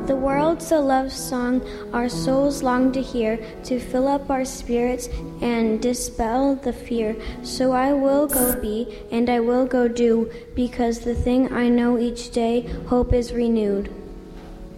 The world's a love song our souls long to hear, to fill up our spirits and dispel the fear. So I will go be, and I will go do, because the thing I know each day, hope is renewed.